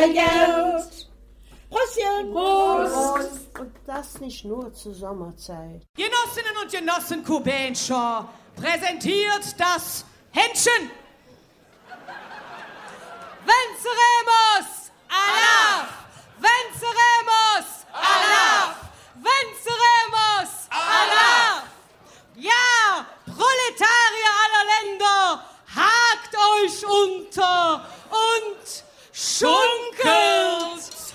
Geld. Prostchen. Prost. Und das nicht nur zur Sommerzeit. Genossinnen und Genossen Kubenscher präsentiert das Händchen. Venceremos! Allah! Venceremos! Allah! Venceremos! Allah! Ja, Proletarier aller Länder, hakt euch unter und schunkt